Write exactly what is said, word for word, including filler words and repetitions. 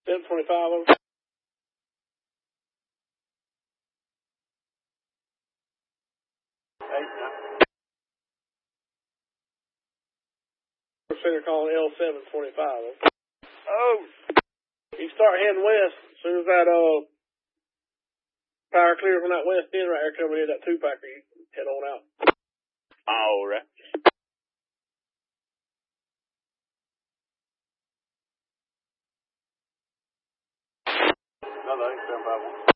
seven twenty-five over. Eight nine. Center calling L seven twenty-five over. Oh! You start heading west as soon as that, uh, power clear from that west end right there coming in, that two-packer, you head on out. All right. No, that ain't seven five one.